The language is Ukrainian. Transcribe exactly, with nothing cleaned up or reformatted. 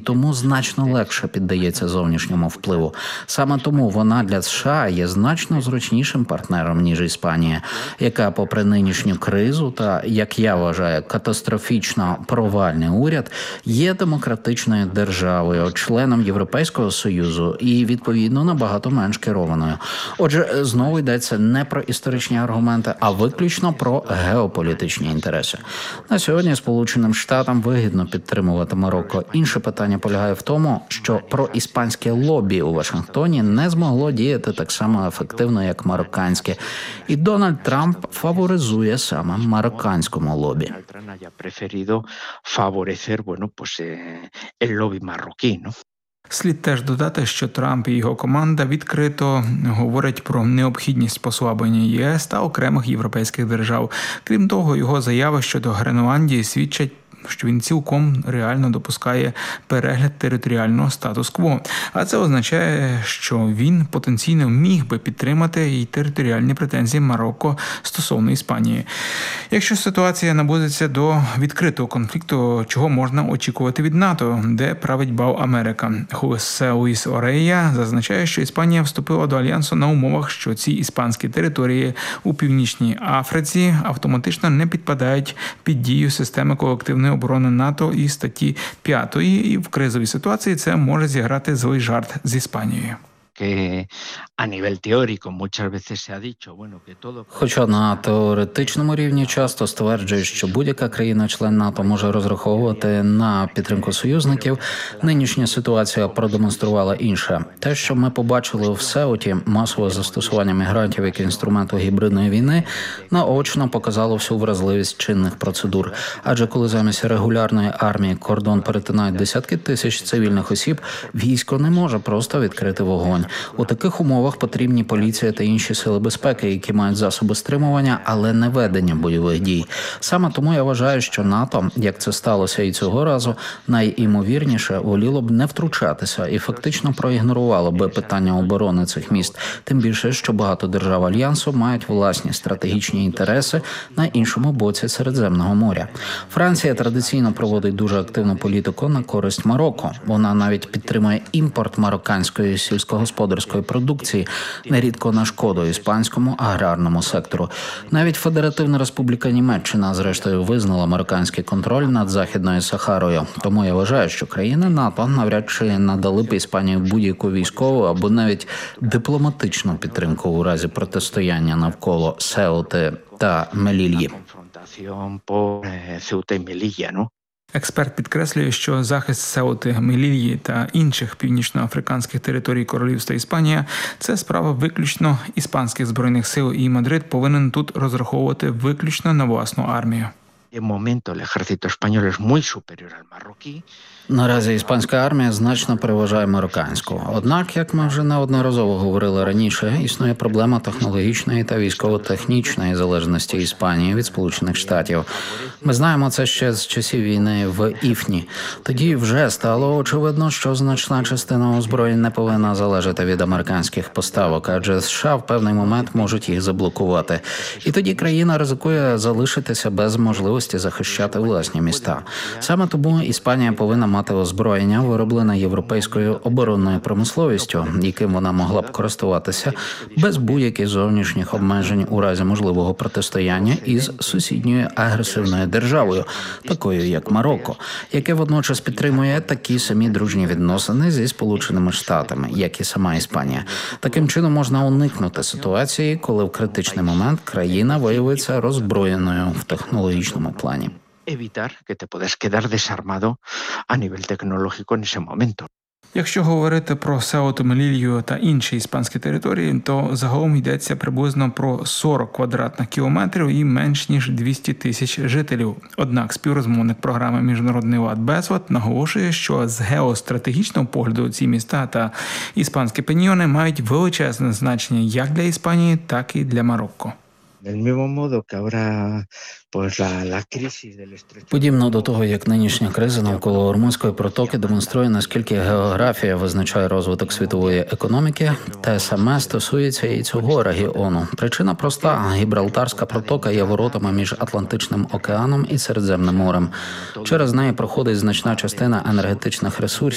тому значно легше піддається зовнішньому впливу. Саме тому вона для США є значно зручнішим партнером, ніж Іспанія, яка попри нинішню кризу та, як я вважаю, катастрофічно провальний уряд, є демократичною державою, членом Європейського Союзу і, відповідно, набагато менш керованою. Отже, знову йдеться не про історичні аргументи, а виключно про геополітичні інтереси. На сьогодні Сполученим Штатам вигідно підтримувати Марокко. Інше питання полягає в тому, що проіспанське лобі у Вашингтоні не змогло діяти так само ефективно, як марокканське. І Дональд Трамп фаворизує саме марокканському лобі. Слід теж додати, що Трамп і його команда відкрито говорять про необхідність послаблення ЄС та окремих європейських держав. Крім того, його заяви щодо Гренландії свідчать, що він цілком реально допускає перегляд територіального статус-кво. А це означає, що він потенційно міг би підтримати і територіальні претензії Марокко стосовно Іспанії. Якщо ситуація наблизиться до відкритого конфлікту, чого можна очікувати від НАТО, де править бав Америка? Хосе Луїс Орея зазначає, що Іспанія вступила до альянсу на умовах, що ці іспанські території у Північній Африці автоматично не підпадають під дію системи колективної оборони НАТО і статті п'ятої, і в кризовій ситуації це може зіграти злий жарт з Іспанією. Хоча на теоретичному рівні часто стверджують, що будь-яка країна-член НАТО може розраховувати на підтримку союзників, нинішня ситуація продемонструвала інше. Те, що ми побачили в Сеуті, масове застосування мігрантів як інструменту гібридної війни, наочно показало всю вразливість чинних процедур. Адже коли замість регулярної армії кордон перетинають десятки тисяч цивільних осіб, військо не може просто відкрити вогонь. У таких умовах потрібні поліція та інші сили безпеки, які мають засоби стримування, але не ведення бойових дій. Саме тому я вважаю, що НАТО, як це сталося і цього разу, найімовірніше воліло б не втручатися і фактично проігнорувало би питання оборони цих міст. Тим більше, що багато держав Альянсу мають власні стратегічні інтереси на іншому боці Середземного моря. Франція традиційно проводить дуже активну політику на користь Марокко. Вона навіть підтримує імпорт марокканської сільськогосподарської продукції, нерідко на шкоду іспанському аграрному сектору. Навіть Федеративна Республіка Німеччина, зрештою, визнала марокканський контроль над Західною Сахарою. Тому я вважаю, що країни НАТО навряд чи надали б Іспанії будь-яку військову або навіть дипломатичну підтримку у разі протистояння навколо Сеути та Мелільї. Експерт підкреслює, що захист Сеути, Мелільї та інших північноафриканських територій Королівства Іспанія – це справа виключно іспанських збройних сил, і Мадрид повинен тут розраховувати виключно на власну армію. Наразі іспанська армія значно переважає марокканську. Однак, як ми вже неодноразово говорили раніше, існує проблема технологічної та військово-технічної залежності Іспанії від Сполучених Штатів. Ми знаємо це ще з часів війни в Іфні. Тоді вже стало очевидно, що значна частина озброєнь не повинна залежати від американських поставок, адже США в певний момент можуть їх заблокувати. І тоді країна ризикує залишитися без можливості захищати власні міста. Саме тому Іспанія повинна мати озброєння, вироблене європейською оборонною промисловістю, яким вона могла б користуватися без будь-яких зовнішніх обмежень у разі можливого протистояння із сусідньою агресивною державою, такою як Марокко, яке водночас підтримує такі самі дружні відносини зі Сполученими Штатами, як і сама Іспанія. Таким чином можна уникнути ситуації, коли в критичний момент країна виявиться роззброєною в технологічному плані. Evitar que te puedas quedar desarmado a nivel tecnológico en ese momento. Якщо говорити про Сеуту, Мелілью та інші іспанські території, то загалом йдеться приблизно про сорок квадратних кілометрів і менш ніж двісті тисяч жителів. Однак співрозмовник програми «Міжнародний лад Безлад» наголошує, що з геостратегічного погляду ці міста та іспанські пеньйони мають величезне значення як для Іспанії, так і для Марокко. Подібно до того, як нинішня криза навколо Ормузької протоки демонструє, наскільки географія визначає розвиток світової економіки, те саме стосується і цього регіону. Причина проста – Гібралтарська протока є воротами між Атлантичним океаном і Середземним морем. Через неї проходить значна частина енергетичних ресурсів,